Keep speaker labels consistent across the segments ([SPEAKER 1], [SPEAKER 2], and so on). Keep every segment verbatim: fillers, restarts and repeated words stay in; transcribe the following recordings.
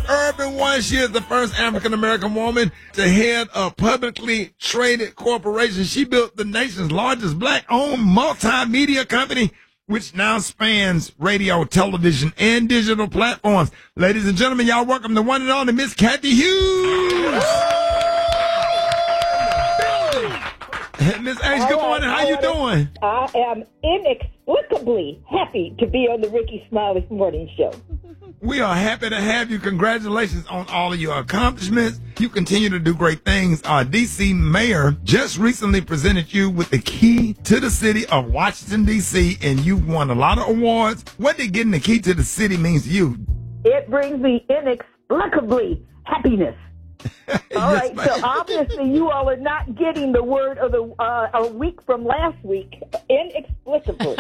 [SPEAKER 1] Urban One. She is the first African-American woman to head a publicly traded corporation. She built the nation's largest black-owned multimedia company, which now spans radio, television, and digital platforms. Ladies and gentlemen, y'all welcome the one and only Miss Cathy Hughes. Miss H, good morning. How you doing?
[SPEAKER 2] I am inexplicably happy to be on the Rickey Smiley Morning Show.
[SPEAKER 1] We are happy to have you. Congratulations on all of your accomplishments. You continue to do great things. Our D C mayor just recently presented you with the key to the city of Washington, D C, and you've won a lot of awards. What did getting the key to the city mean to you?
[SPEAKER 2] It brings me inexplicably happiness. All
[SPEAKER 1] Yes,
[SPEAKER 2] right,
[SPEAKER 1] ma'am.
[SPEAKER 2] so obviously you all are not getting the word of the uh, a week from last week. Inexplicably.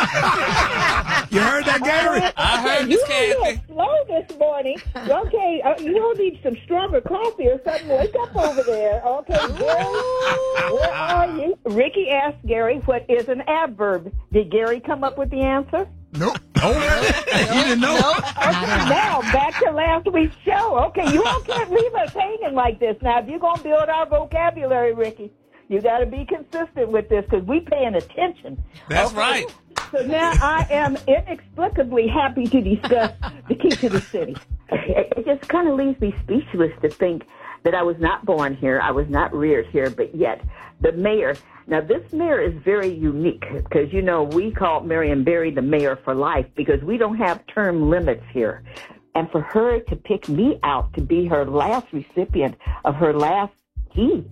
[SPEAKER 1] You heard that, Gary?
[SPEAKER 3] I heard
[SPEAKER 2] You
[SPEAKER 3] Miss
[SPEAKER 2] were a little
[SPEAKER 3] Cathy.
[SPEAKER 2] slow this morning. Okay, uh, you all need some stronger coffee or something. Wake up over there. Okay, Gary, where are you? Ricky asked Gary what is an adverb. Did Gary come up with the answer?
[SPEAKER 1] Nope. Oh, he didn't know.
[SPEAKER 2] Okay, now back to last week's show. Okay, you all can't leave us hanging like this. Now, if you're going to build our vocabulary, Ricky, you got to be consistent with this because we paying attention.
[SPEAKER 3] That's
[SPEAKER 2] Okay?
[SPEAKER 3] right.
[SPEAKER 2] So now I am inexplicably happy to discuss the key to the city. It just kind of leaves me speechless to think that I was not born here, I was not reared here, but yet the mayor. Now, this mayor is very unique because, you know, we call Marion Barry the mayor for life because we don't have term limits here. And for her to pick me out to be her last recipient of her last key,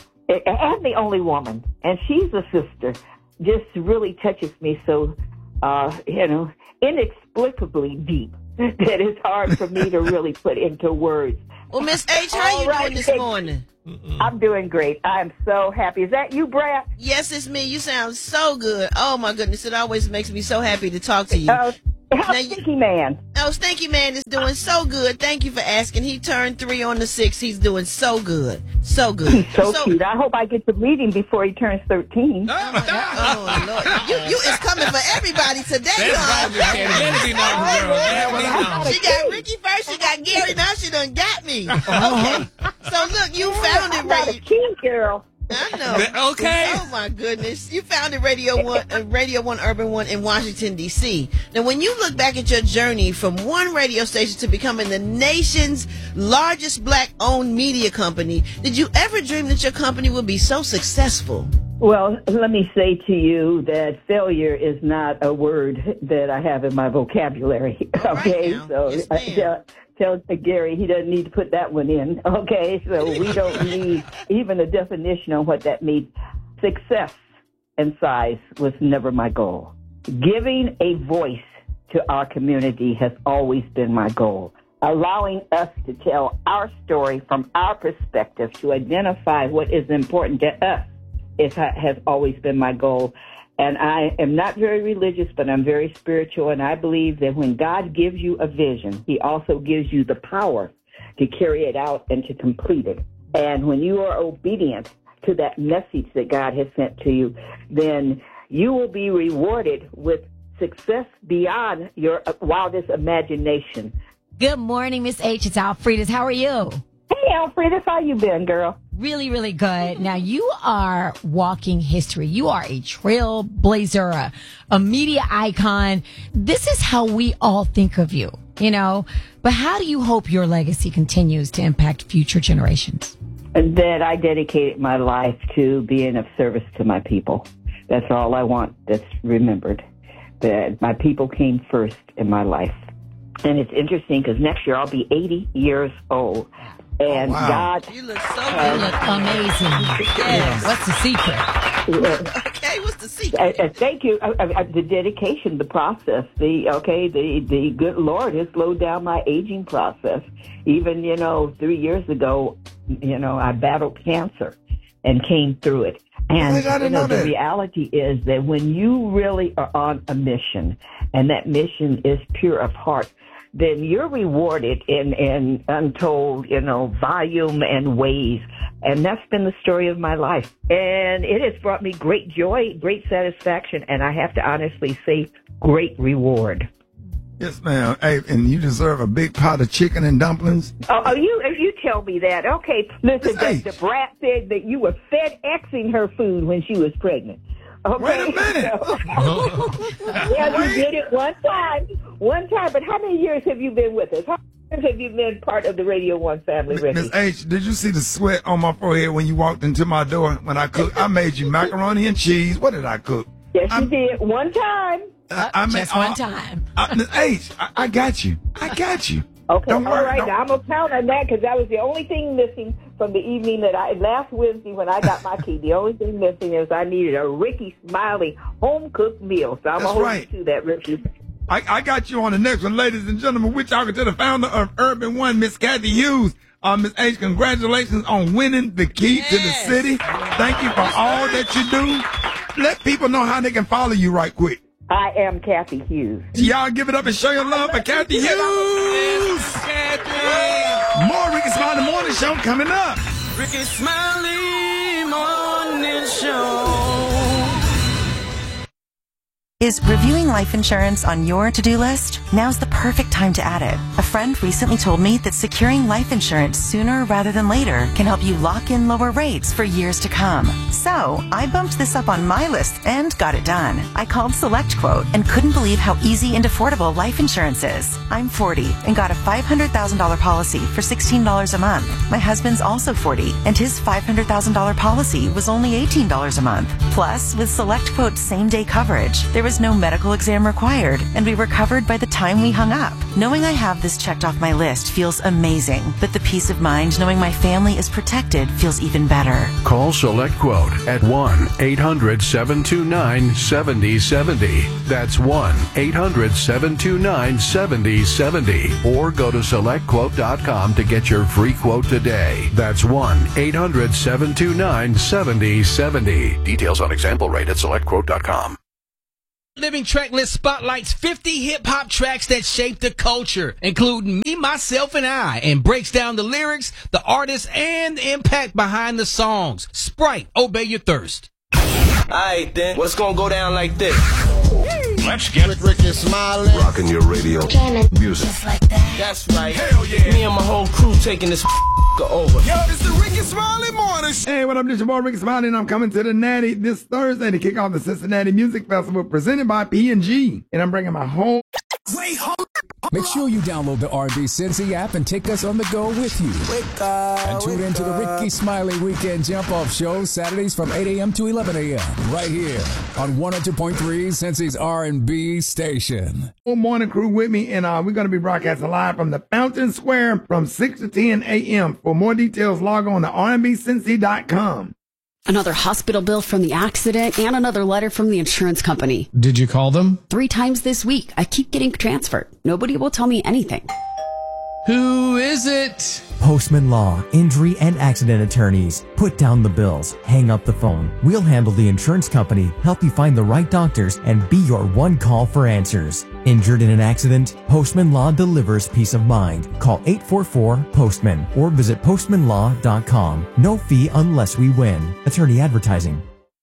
[SPEAKER 2] and the only woman, and she's a sister, just really touches me so, uh, you know, inexplicably deep that it's hard for me to really put into words.
[SPEAKER 4] Well, Miss H, how
[SPEAKER 2] All
[SPEAKER 4] you
[SPEAKER 2] right,
[SPEAKER 4] doing this
[SPEAKER 2] H.
[SPEAKER 4] morning?
[SPEAKER 2] I'm doing great. I'm so happy. Is that you, Brad?
[SPEAKER 4] Yes, it's me. You sound so good. Oh, my goodness. It always makes me so happy to talk to you.
[SPEAKER 2] Uh, how's
[SPEAKER 4] Now you-
[SPEAKER 2] Stinky Man?
[SPEAKER 4] Oh, Stinky Man is doing so good. Thank you for asking. He turned three on the six. He's doing so good. So good.
[SPEAKER 2] He's so, cute. I hope I get to meet him before he turns thirteen.
[SPEAKER 4] Oh, Lord. You, you is coming for everybody today,
[SPEAKER 3] That's
[SPEAKER 4] huh?
[SPEAKER 3] right, Miss Cathy. Let it be known, girl. Let it be known.
[SPEAKER 4] She got Ricky first. She got Gary. Now she done got me. Okay. So, look, you found it
[SPEAKER 2] I'm not a
[SPEAKER 4] right.
[SPEAKER 2] key girl.
[SPEAKER 4] I know.
[SPEAKER 3] Okay.
[SPEAKER 4] Oh my goodness! You founded Radio One, uh, Radio One, Urban One in Washington D C. Now, when you look back at your journey from one radio station to becoming the nation's largest black-owned media company, did you ever dream that your company would be so successful?
[SPEAKER 2] Well, let me say to you that failure is not a word that I have in my vocabulary.
[SPEAKER 4] All right
[SPEAKER 2] Okay,
[SPEAKER 4] now.
[SPEAKER 2] so
[SPEAKER 4] Yes,
[SPEAKER 2] uh,
[SPEAKER 4] ma'am.
[SPEAKER 2] tell, tell Gary he doesn't need to put that one in. Okay, so we don't need even a definition on what that means. Success and size was never my goal. Giving a voice to our community has always been my goal. Allowing us to tell our story from our perspective to identify what is important to us is, has always been my goal. And I am not very religious, but I'm very spiritual. And I believe that when God gives you a vision, he also gives you the power to carry it out and to complete it. And when you are obedient to that message that God has sent to you, then you will be rewarded with success beyond your wildest imagination.
[SPEAKER 5] Good morning, Miss H. It's Alfreda's. How are you?
[SPEAKER 2] Hey, Alfreda, how you been, girl?
[SPEAKER 5] Really, really good. Now, you are walking history. You are a trailblazer, a, a media icon. This is how we all think of you, you know. But how do you hope your legacy continues to impact future generations?
[SPEAKER 2] That I dedicated my life to being of service to my people. That's all I want that's remembered. That my people came first in my life. And it's interesting because next year I'll be eighty years old. And
[SPEAKER 1] Oh, wow.
[SPEAKER 2] God,
[SPEAKER 4] You look so
[SPEAKER 5] You
[SPEAKER 4] good.
[SPEAKER 5] look amazing.
[SPEAKER 4] Yes.
[SPEAKER 5] What's the secret?
[SPEAKER 2] uh,
[SPEAKER 4] Okay, what's the secret?
[SPEAKER 2] uh, thank you. Uh, uh, the dedication, the process, the, okay, the, the good Lord has slowed down my aging process. Even, you know, three years ago, you know, I battled cancer and came through it. And
[SPEAKER 1] I didn't
[SPEAKER 2] you know,
[SPEAKER 1] know
[SPEAKER 2] the
[SPEAKER 1] that.
[SPEAKER 2] reality is that when you really are on a mission and that mission is pure of heart, then you're rewarded in, in untold, you know, volume and ways. And that's been the story of my life. And it has brought me great joy, great satisfaction, and I have to honestly say, great reward.
[SPEAKER 1] Yes, ma'am. Hey, and you deserve a big pot of chicken and dumplings.
[SPEAKER 2] Oh, oh, you you tell me that. Okay, listen,
[SPEAKER 1] Hey.
[SPEAKER 2] the, the brat said that you were FedExing her food when she was pregnant. Okay?
[SPEAKER 1] Wait a minute.
[SPEAKER 2] Yeah, you did it one time. One time. But how many years have you been with us? How many years have you been part of the Radio One family, Ricky?
[SPEAKER 1] Miss H, did you see the sweat on my forehead when you walked into my door when I cooked? I made you macaroni and cheese. What did I cook?
[SPEAKER 2] Yes, you
[SPEAKER 1] I'm-
[SPEAKER 2] did. One time.
[SPEAKER 1] I, I made,
[SPEAKER 5] Just one
[SPEAKER 1] uh,
[SPEAKER 5] time.
[SPEAKER 1] Uh, Miss H, I, I got you. I got you.
[SPEAKER 2] Okay,
[SPEAKER 1] Don't
[SPEAKER 2] all
[SPEAKER 1] worry.
[SPEAKER 2] right.
[SPEAKER 1] Don't-
[SPEAKER 2] Now, I'm going to count on that because that was the only thing missing from the evening that I, last Wednesday when I got my key. The only thing missing is I needed a Ricky Smiley home-cooked meal. So I'm
[SPEAKER 1] That's
[SPEAKER 2] going to hold
[SPEAKER 1] right.
[SPEAKER 2] you to that, Ricky.
[SPEAKER 1] I, I got you on the next one, ladies and gentlemen. We're talking to the founder of Urban One, Miss Kathy Hughes. Uh, Miss H, congratulations on winning the key to the
[SPEAKER 4] Yes.
[SPEAKER 1] city. Thank you for all that you do. Let people know how they can follow you right quick.
[SPEAKER 2] I am Kathy Hughes.
[SPEAKER 1] Y'all give it up and show your love for Kathy Hughes.
[SPEAKER 3] Kathy.
[SPEAKER 1] More Ricky Smiley Morning Show coming up.
[SPEAKER 3] Ricky Smiley Morning Show.
[SPEAKER 6] Is reviewing life insurance on your to-do list? Now's the perfect time to add it. A friend recently told me that securing life insurance sooner rather than later can help you lock in lower rates for years to come. So I bumped this up on my list and got it done. I called SelectQuote and couldn't believe how easy and affordable life insurance is. I'm forty and got a five hundred thousand dollars policy for sixteen dollars a month. My husband's also forty and his five hundred thousand dollars policy was only eighteen dollars a month. Plus, with SelectQuote's same-day coverage, there was no medical exam required, and we were covered by the time we hung up. Knowing I have this checked off my list feels amazing, but the peace of mind knowing my family is protected feels even better.
[SPEAKER 7] Call SelectQuote at one eight hundred seven two nine seven zero seven zero. That's one eight hundred seven two nine seven zero seven zero. Or go to select quote dot com to get your free quote today. That's one eight hundred seven two nine seven zero seven zero. Details on example rate at select quote dot com.
[SPEAKER 3] Living Track List spotlights fifty hip-hop tracks that shaped the culture, including Me, Myself, and I, and breaks down the lyrics, the artists, and the impact behind the songs. Sprite, Obey Your Thirst.
[SPEAKER 8] Alright then, what's gonna go down like this?
[SPEAKER 7] Let's get
[SPEAKER 8] Ricky Smiley.
[SPEAKER 7] rocking your radio music.
[SPEAKER 8] That's right. Hell yeah. Me and my whole crew taking this over.
[SPEAKER 1] Yo, it's the Ricky Smiley Morning Show. Hey, what up, this your boy Ricky Smiley, and I'm coming to the Natty this Thursday to kick off the Cincinnati Music Festival presented by P and G. And I'm bringing my whole...
[SPEAKER 9] Wait, hold Make sure you download the R B Cincy app and take us on the go with you.
[SPEAKER 8] Wake up,
[SPEAKER 9] And tune
[SPEAKER 8] wake
[SPEAKER 9] into the
[SPEAKER 8] up.
[SPEAKER 9] Ricky Smiley Weekend Jump Off Show Saturdays from eight a.m. to eleven a.m. right here on one oh two point three Cincy's R and B station.
[SPEAKER 1] whole morning crew with me, and uh, we're going to be broadcasting live from the Fountain Square from six to ten a.m. For more details, log on to R and B Cincy dot com.
[SPEAKER 10] Another hospital bill from the accident and another letter from the insurance company.
[SPEAKER 9] Did you call them?
[SPEAKER 10] Three times this week. I keep getting transferred. Nobody will tell me anything.
[SPEAKER 3] Who is it?
[SPEAKER 11] Postman Law, injury and accident attorneys. Put down the bills, hang up the phone. We'll handle the insurance company, help you find the right doctors, and be your one call for answers. Injured in an accident? Postman Law delivers peace of mind. Call eight four four, POSTMAN or visit postman law dot com. No fee unless we win. Attorney advertising.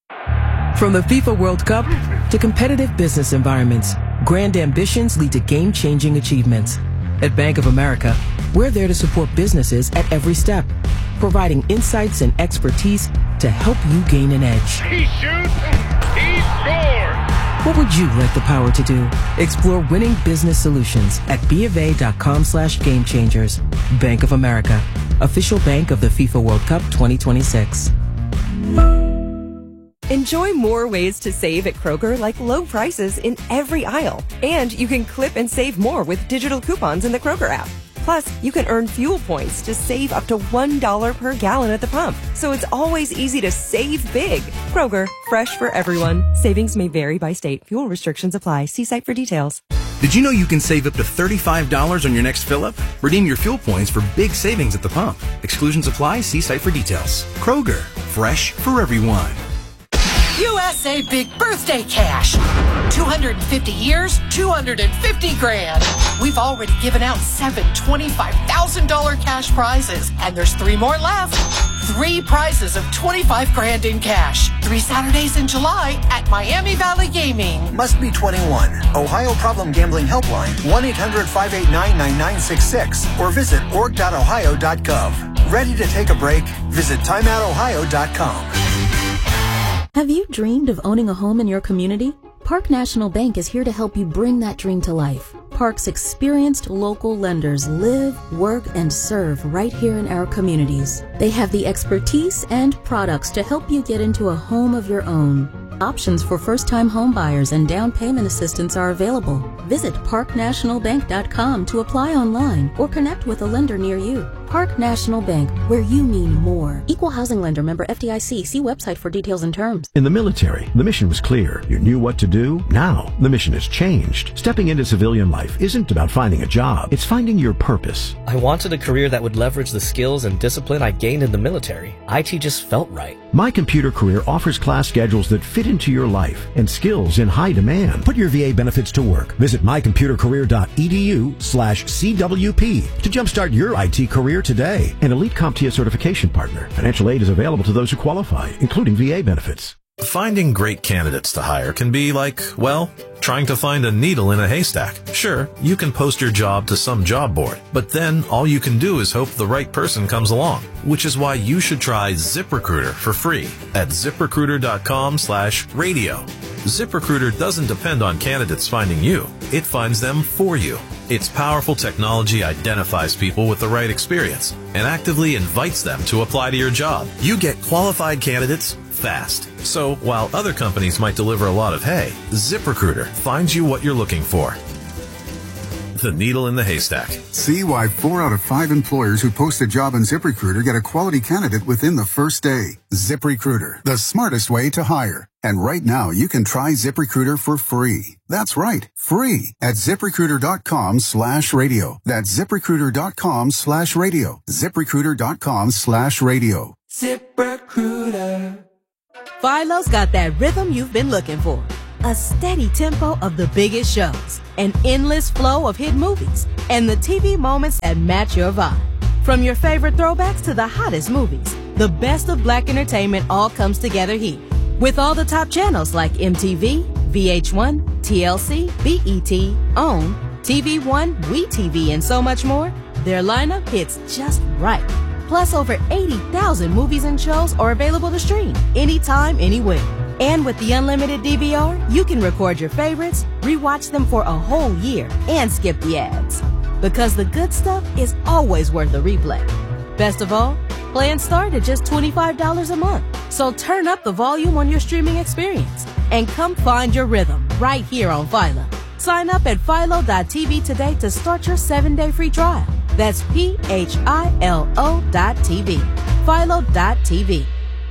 [SPEAKER 12] From the FIFA World Cup to competitive business environments, grand ambitions lead to game-changing achievements. At Bank of America, we're there to support businesses at every step, providing insights and expertise to help you gain an edge.
[SPEAKER 7] He shoots, he scores.
[SPEAKER 12] What would you like the power to do? Explore winning business solutions at BofA.com slash game changers. Bank of America, official bank of the FIFA World Cup twenty twenty-six.
[SPEAKER 13] Enjoy more ways to save at Kroger, like low prices in every aisle. And you can clip and save more with digital coupons in the Kroger app. Plus, you can earn fuel points to save up to one dollar per gallon at the pump. So it's always easy to save big. Kroger, fresh for everyone. Savings may vary by state. Fuel restrictions apply. See site for details.
[SPEAKER 14] Did you know you can save up to thirty-five dollars on your next fill-up? Redeem your fuel points for big savings at the pump. Exclusions apply. See site for details. Kroger, fresh for everyone.
[SPEAKER 15] U S A Big Birthday Cash. two hundred fifty years, two hundred fifty grand. We've already given out seven twenty-five thousand dollars cash prizes, and there's three more left. three prizes of twenty-five grand in cash. Three Saturdays in July at Miami Valley Gaming.
[SPEAKER 16] Must be twenty-one. Ohio Problem Gambling Helpline, one eight hundred five eight nine nine nine six six, or visit org dot ohio dot gov. Ready to take a break? Visit time out ohio dot com.
[SPEAKER 17] Have you dreamed of owning a home in your community? Park National Bank is here to help you bring that dream to life. Park's experienced local lenders live, work, and serve right here in our communities. They have the expertise and products to help you get into a home of your own. Options for first-time home buyers and down payment assistance are available. Visit park national bank dot com to apply online or connect with a lender near you. Park National Bank, where you mean more. Equal housing lender, member F D I C. See website for details and terms.
[SPEAKER 18] In the military, the mission was clear. You knew what to do. Now, the mission has changed. Stepping into civilian life isn't about finding a job. It's finding your purpose.
[SPEAKER 19] I wanted a career that would leverage the skills and discipline I gained in the military. I T just felt right.
[SPEAKER 18] My Computer Career offers class schedules that fit into your life and skills in high demand. Put your V A benefits to work. Visit my computer career dot e d u slash C W P to jumpstart your I T career today. An Elite CompTIA certification partner. Financial aid is available to those who qualify, including V A benefits.
[SPEAKER 20] Finding great candidates to hire can be like, well, trying to find a needle in a haystack. Sure, you can post your job to some job board, but then all you can do is hope the right person comes along, which is why you should try ZipRecruiter for free at zip recruiter dot com slash radio. ZipRecruiter doesn't depend on candidates finding you. It finds them for you. Its powerful technology identifies people with the right experience and actively invites them to apply to your job. You get qualified candidates fast. So while other companies might deliver a lot of hay, ZipRecruiter finds you what you're looking for. The needle in the haystack.
[SPEAKER 21] See why four out of five employers who post a job on ZipRecruiter get a quality candidate within the first day. ZipRecruiter, the smartest way to hire. And right now, you can try ZipRecruiter for free. That's right, free at zip recruiter dot com slash radio. That's zip recruiter dot com slash radio. zip recruiter dot com slash radio.
[SPEAKER 22] ZipRecruiter. Philo's got that rhythm you've been looking for. A steady tempo of the biggest shows, an endless flow of hit movies, and the T V moments that match your vibe. From your favorite throwbacks to the hottest movies, the best of black entertainment all comes together here. With all the top channels like M T V, V H one, T L C, B E T, OWN, T V One, WeTV, and so much more, their lineup hits just right. Plus, over eighty thousand movies and shows are available to stream anytime, anywhere. And with the unlimited D V R, you can record your favorites, rewatch them for a whole year, and skip the ads. Because the good stuff is always worth a replay. Best of all, plans start at just twenty-five dollars a month. So turn up the volume on your streaming experience and come find your rhythm right here on Philo. Sign up at philo dot t v today to start your seven-day free trial. That's P H I L O dot T V. philo dot t v.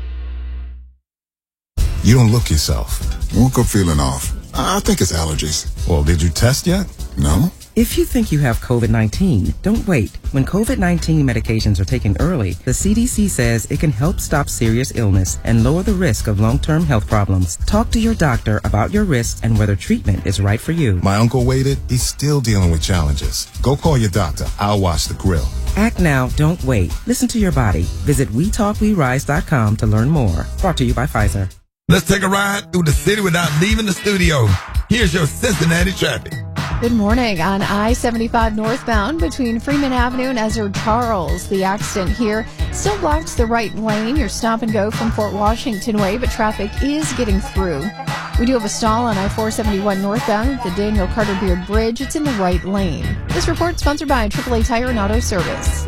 [SPEAKER 23] You don't look yourself. Woke up feeling off. I think it's allergies. Well, did you test yet? No?
[SPEAKER 24] If you think you have COVID nineteen, don't wait. When COVID nineteen medications are taken early, the C D C says it can help stop serious illness and lower the risk of long-term health problems. Talk to your doctor about your risks and whether treatment is right for you.
[SPEAKER 23] My uncle waited. He's still dealing with challenges. Go call your doctor. I'll watch the grill.
[SPEAKER 24] Act now, don't wait. Listen to your body. Visit we talk we rise dot com to learn more. Brought to you by Pfizer.
[SPEAKER 1] Let's take a ride through the city without leaving the studio. Here's your Cincinnati traffic.
[SPEAKER 25] Good morning. On I seventy-five northbound between Freeman Avenue and Ezra Charles, the accident here still blocks the right lane. You're stop and go from Fort Washington way, but traffic is getting through. We do have a stall on I four seventy-one northbound at the Daniel Carter Beard Bridge. It's in the right lane. This report sponsored by triple A Tire and Auto Service.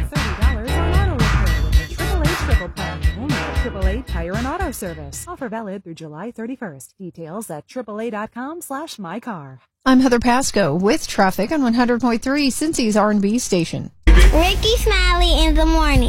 [SPEAKER 26] triple A Tire and Auto Service. Offer valid through July thirty-first. Details at triple A dot com slash my car.
[SPEAKER 25] I'm Heather Pasco with traffic on one hundred point three Cincy's R and B station.
[SPEAKER 27] Ricky Smiley in the morning.